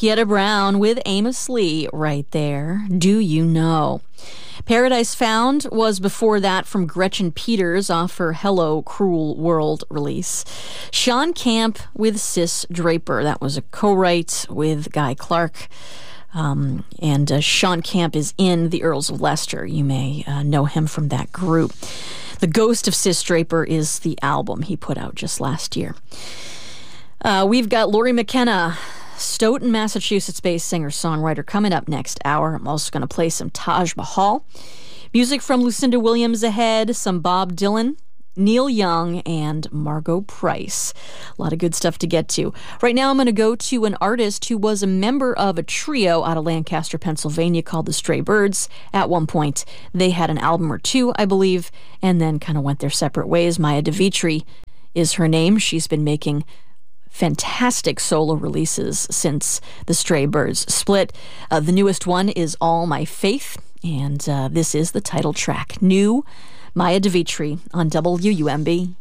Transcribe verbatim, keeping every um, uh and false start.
Pieta Brown with Amos Lee right there. Do You Know? Paradise Found was before that from Gretchen Peters off her Hello Cruel World release. Sean Camp with Sis Draper. That was a co-write with Guy Clark. Um, and uh, Sean Camp is in the Earls of Leicester. You may uh, know him from that group. The Ghost of Sis Draper is the album he put out just last year. Uh, we've got Lori McKenna, Stoughton, Massachusetts-based singer-songwriter, coming up next hour. I'm also going to play some Taj Mahal. Music from Lucinda Williams ahead, some Bob Dylan, Neil Young, and Margot Price. A lot of good stuff to get to. Right now I'm going to go to an artist who was a member of a trio out of Lancaster, Pennsylvania called the Stray Birds. At one point, they had an album or two, I believe, and then kind of went their separate ways. Maya DeVitri is her name. She's been making fantastic solo releases since the Stray Birds split. Uh, the newest one is All My Faith, and uh, this is the title track. New Maya DeVitri on W U M B.